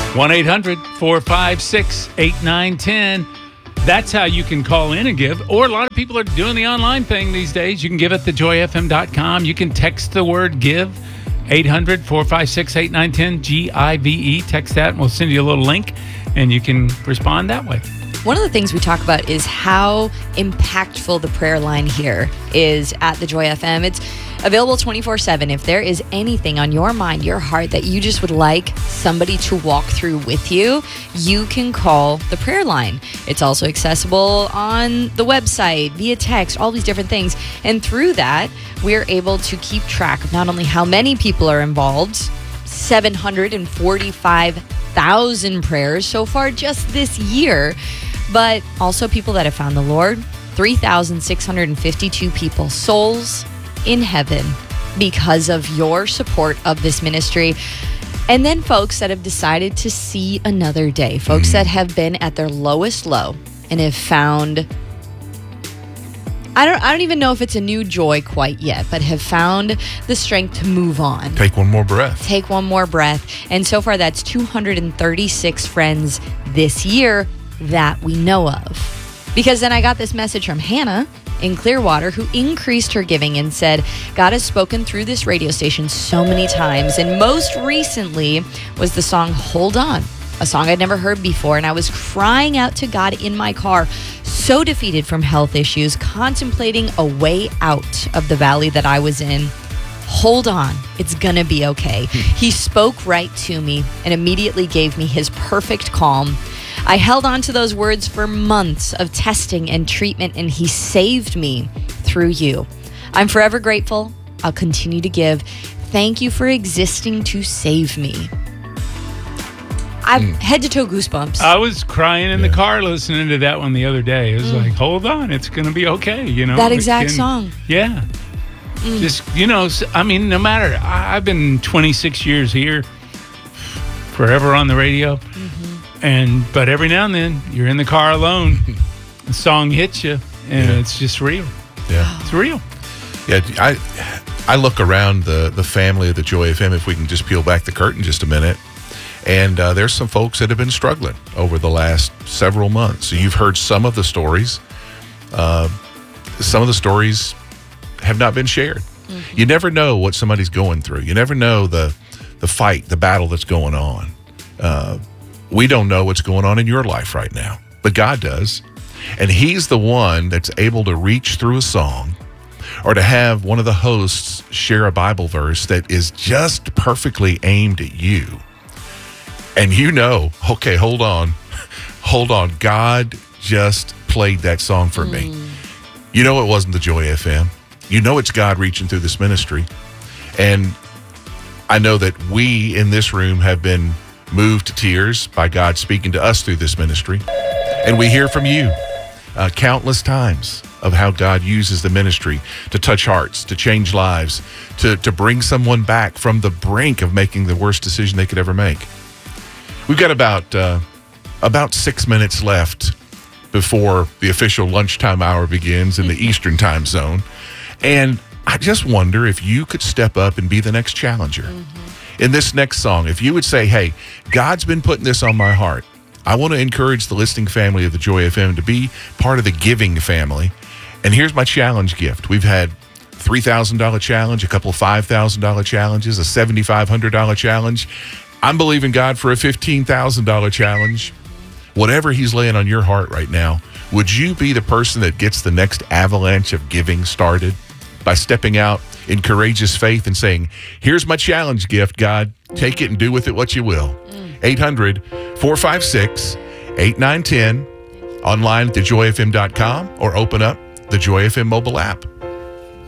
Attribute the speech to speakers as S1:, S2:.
S1: 1-800-456-8910. That's how you can call in and give. Or a lot of people are doing the online thing these days. You can give at thejoyfm.com. You can text the word give, 800-456-8910, GIVE. Text that and we'll send you a little link and you can respond that way.
S2: One of the things we talk about is how impactful the prayer line here is at the Joy FM. It's available 24/7. If there is anything on your mind, your heart, that you just would like somebody to walk through with you, you can call the prayer line. It's also accessible on the website, via text, all these different things. And through that, we're able to keep track of not only how many people are involved, 745,000 prayers so far just this year, but also people that have found the Lord, 3,652 people, souls in heaven because of your support of this ministry. And then folks that have decided to see another day, folks that have been at their lowest low and have found, I don't even know if it's a new joy quite yet, but have found the strength to move on.
S3: Take one more breath.
S2: Take one more breath. And so far, that's 236 friends this year that we know of. Because then I got this message from Hannah in Clearwater, who increased her giving and said, God has spoken through this radio station so many times. And most recently was the song Hold On, a song I'd never heard before. And I was crying out to God in my car, so defeated from health issues, contemplating a way out of the valley that I was in. Hold on, it's gonna be okay. He spoke right to me and immediately gave me his perfect calm. I held on to those words for months of testing and treatment, and he saved me through you. I'm forever grateful. I'll continue to give. Thank you for existing to save me. I've head to toe goosebumps.
S1: I was crying in the car listening to that one the other day. It was like, hold on, it's going to be okay. You know,
S2: that exact song.
S1: Yeah. Just, you know, I mean, no matter, I've been 26 years here, forever on the radio. But every now and then you're in the car alone, the song hits you, and it's just real.
S3: Yeah.
S1: It's real.
S3: Yeah, I look around the family of the Joy FM, if we can just peel back the curtain just a minute, and there's some folks that have been struggling over the last several months. So you've heard some of the stories. Some of the stories have not been shared. You never know what somebody's going through. You never know the fight, the battle that's going on. We don't know what's going on in your life right now, but God does. And he's the one that's able to reach through a song or to have one of the hosts share a Bible verse that is just perfectly aimed at you. And you know, okay, hold on. God just played that song for me. You know it wasn't the Joy FM. You know it's God reaching through this ministry. And I know that we in this room have been moved to tears by God speaking to us through this ministry. And we hear from you countless times of how God uses the ministry to touch hearts, to change lives, to bring someone back from the brink of making the worst decision they could ever make. We've got about 6 minutes left before the official lunchtime hour begins in the Eastern time zone. And I just wonder if you could step up and be the next challenger. In this next song, if you would say, hey, God's been putting this on my heart. I want to encourage the listening family of the Joy FM to be part of the giving family. And here's my challenge gift. We've had $3,000 challenge, a couple of $5,000 challenges, a $7,500 challenge. I'm believing God for a $15,000 challenge. Whatever he's laying on your heart right now, would you be the person that gets the next avalanche of giving started by stepping out in courageous faith and saying, here's my challenge gift, God. Take it and do with it what you will. 800-456-8910, online at thejoyfm.com, or open up the Joy FM mobile app.